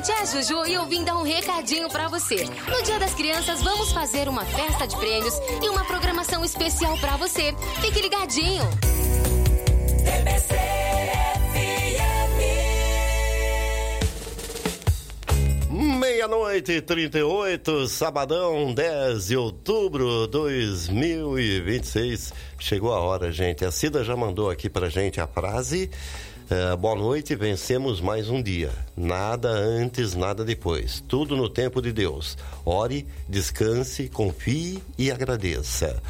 gente, é a Juju e eu vim dar um recadinho pra você. No Dia das Crianças, vamos fazer uma festa de prêmios e uma programação especial pra você. Fique ligadinho. TBC Meia-noite e 38, sabadão, 10 de outubro de 2026. Chegou a hora, gente. A Cida já mandou aqui pra gente a frase. Boa noite, vencemos mais um dia. Nada antes, nada depois. Tudo no tempo de Deus. Ore, descanse, confie e agradeça.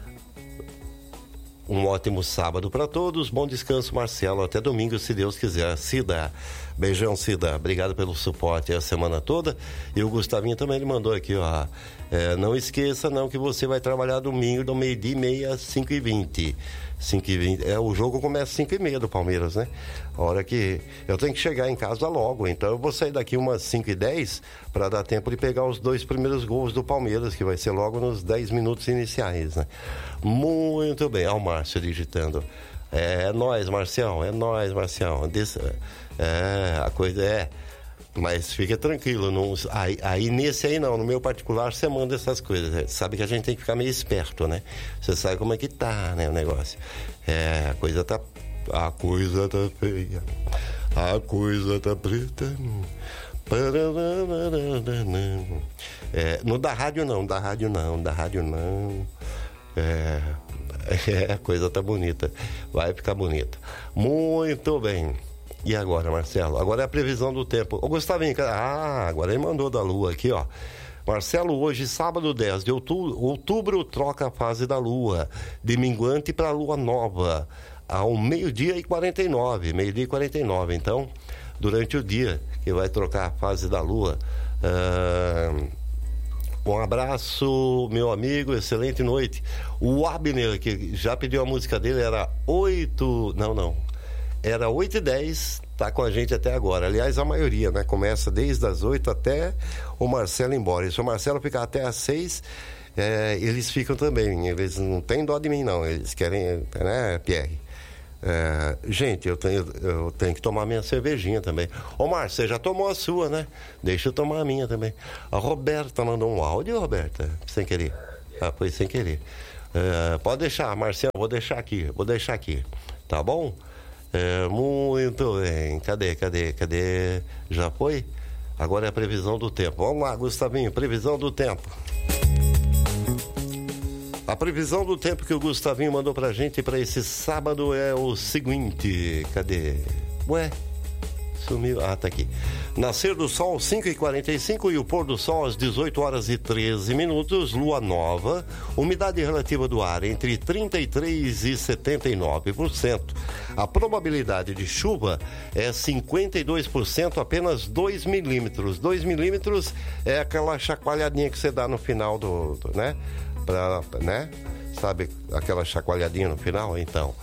Um ótimo sábado para todos. Bom descanso, Marcelo. Até domingo, se Deus quiser. Cida, beijão, Cida. Obrigado pelo suporte a semana toda. E o Gustavinho também ele mandou aqui, ó. Não esqueça, não, que você vai trabalhar domingo do meio-dia e meia, 5h20. 5h20. O jogo começa 5h30 do Palmeiras, né? A hora que eu tenho que chegar em casa logo. Então eu vou sair daqui umas 5h10 para dar tempo de pegar os 2 primeiros gols do Palmeiras, que vai ser logo nos 10 minutos iniciais, né? Muito bem. Olha o Márcio digitando. É nóis, Marcião. É nóis, Marcião. A coisa é... Mas fica tranquilo, não, aí nesse aí não, no meu particular você manda essas coisas, sabe que a gente tem que ficar meio esperto, né? Você sabe como é que tá, né, o negócio. A coisa tá feia, a coisa tá preta. Não dá rádio não. A coisa tá bonita, vai ficar bonita. Muito bem. E agora, Marcelo? Agora é a previsão do tempo. Ô, Gustavinho, agora ele mandou da lua aqui, ó. Marcelo, hoje, sábado 10 de outubro, troca a fase da lua, de minguante para lua nova, ao meio-dia e 49. Então, durante o dia, que vai trocar a fase da lua. Um abraço, meu amigo, excelente noite. O Abner, que já pediu a música dele, era 8h10, tá com a gente até agora. Aliás, a maioria, né? Começa desde as 8 até o Marcelo ir embora. E se o Marcelo ficar até as 6, eles ficam também. Eles não têm dó de mim, não. Eles querem, né, Pierre? Gente, eu tenho que tomar minha cervejinha também. Ô, Márcio, você já tomou a sua, né? Deixa eu tomar a minha também. A Roberta mandou um áudio, Roberta? Sem querer. Foi sem querer. Pode deixar, Marcelo, vou deixar aqui. Tá bom? Muito bem. Cadê? Já foi? Agora é a previsão do tempo. Vamos lá, Gustavinho, previsão do tempo. A previsão do tempo que o Gustavinho mandou pra gente para esse sábado é o seguinte. Cadê? Ué? Sumiu. Tá aqui. Nascer do sol 5h45 e o pôr do sol às 18h13. Lua nova. Umidade relativa do ar entre 33% e 79%. A probabilidade de chuva é 52%, apenas 2 milímetros. 2 milímetros é aquela chacoalhadinha que você dá no final né? Né? Sabe aquela chacoalhadinha no final? Então.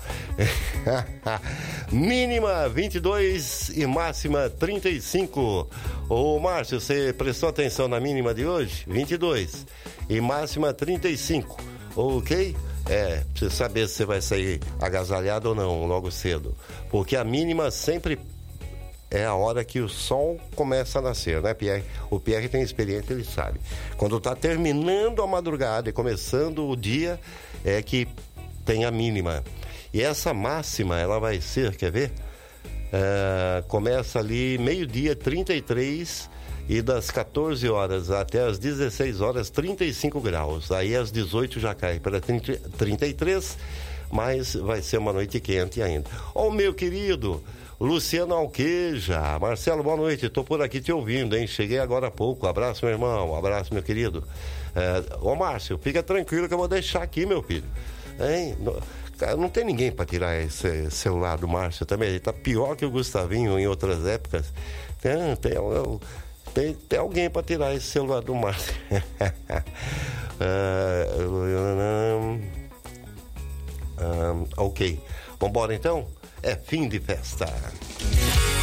Mínima 22 e máxima 35. Ô, Márcio, você prestou atenção na mínima de hoje? 22 e máxima 35. Ok? Precisa saber se você vai sair agasalhado ou não logo cedo. Porque a mínima sempre é a hora que o sol começa a nascer, né, Pierre? O Pierre tem experiência, ele sabe. Quando está terminando a madrugada e começando o dia, é que tem a mínima. E essa máxima, ela vai ser, quer ver? Começa ali meio-dia, 33, e das 14 horas até as 16 horas, 35 graus. Aí às 18 já cai para 33, mas vai ser uma noite quente ainda. Ô, meu querido Luciano Alqueja, Marcelo, boa noite, tô por aqui te ouvindo, hein? Cheguei agora há pouco, abraço, meu irmão, abraço, meu querido. Ô, Márcio, fica tranquilo que eu vou deixar aqui, meu filho, hein? Não tem ninguém para tirar esse celular do Márcio também, ele tá pior que o Gustavinho em outras épocas. Tem alguém para tirar esse celular do Márcio. Ok, vambora então? É fim de festa.